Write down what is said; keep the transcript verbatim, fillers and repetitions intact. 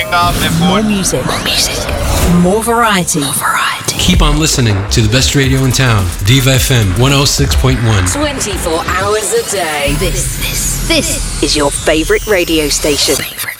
up More music. More music. More variety. More variety. Keep on listening to the best radio in town, Diva F M one oh six point one. twenty-four hours a day. This, this, this is your favorite radio station. Favorite.